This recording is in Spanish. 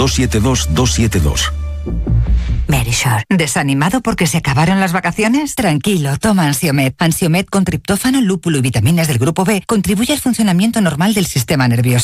272-272. Verisure. ¿Desanimado porque se acabaron las vacaciones? Tranquilo, toma Ansiomed. Ansiomed con triptófano, lúpulo y vitaminas del grupo B contribuye al funcionamiento normal del sistema nervioso.